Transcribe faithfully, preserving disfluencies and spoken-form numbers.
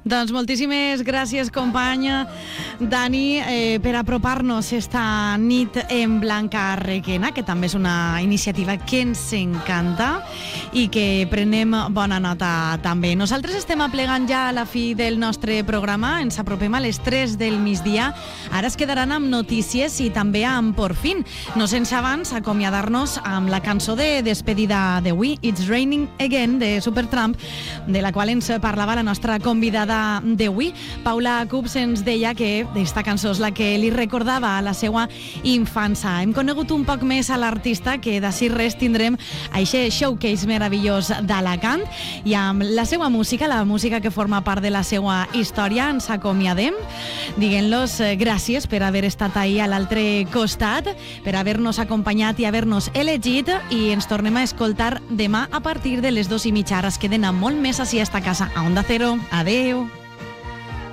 Doncs moltíssimes gràcies, company Dani, eh, per apropar-nos esta nit en Blanca Requena, que també és una iniciativa que ens encanta i que prenem bona nota també. Nosaltres estem aplegant ja a la fi del nostre programa, ens apropem a les tres del migdia. Ara es quedaran amb notícies i també amb Por Fin. No sense abans acomiadar-nos amb la cançó de despedida d'avui, It's Raining Again, de Supertramp, de la qual ens parlava la nostra convidada d'avui. Paula Cubs ens deia que aquesta cançó és la que li recordava a la seva infança. Hem conegut un poc més a l'artista, que d'ací res tindrem aquest showcase meravellós d'Alacant, i amb la seva música, la música que forma part de la seva història, ens acomiadem dient-los gràcies per haver estat ahí a l'altre costat, per haver-nos acompanyat i haver-nos elegit, i ens tornem a escoltar demà a partir de les dos i mitja. Ara es queden amb molt més així a esta casa, a Onda Cero. Adeu.